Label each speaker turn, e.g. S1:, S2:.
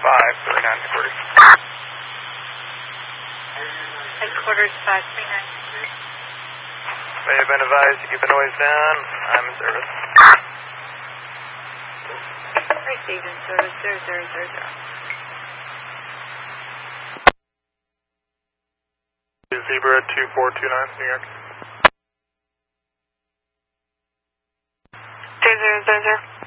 S1: 539
S2: Headquarters 539.
S1: May have been advised to keep the noise down. I'm in service.
S2: Received in service 0000.
S1: Zebra 2429, New York.
S2: 2000.